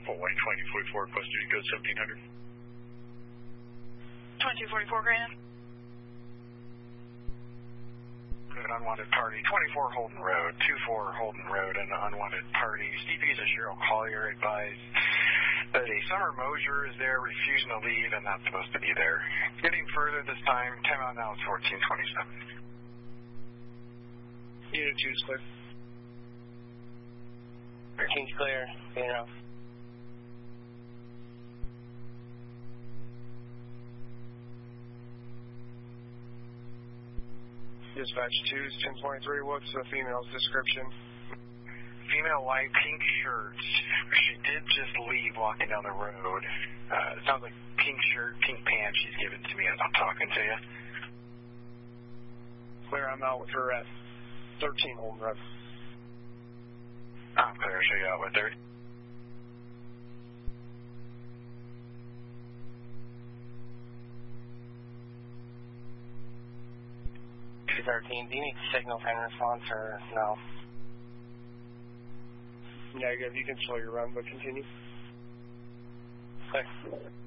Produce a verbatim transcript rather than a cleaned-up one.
Full line twenty forty-four, request duty code seventeen hundred. twenty-two forty-four, Grand. An unwanted party, twenty-four Holden Road, two four Holden Road, and an unwanted party. C P is a Cheryl Collier advised that a Summer Mosier is there refusing to leave and not supposed to be there. Getting further this time, ten out now, it's fourteen twenty-seven. Unit two is clear. thirteen's clear, you know. Dispatch two is ten twenty-three. What's the female's description? Female white, pink shirt. She did just leave walking down the road. Uh, it sounds like pink shirt, pink pants she's given to me as I'm talking to you. Clear, I'm out with her at thirteen Holden Road. I'm clear, I'll show you out with her. thirteen, do you need signal fan response or no? Negative, you can slow your run, but continue. Clear.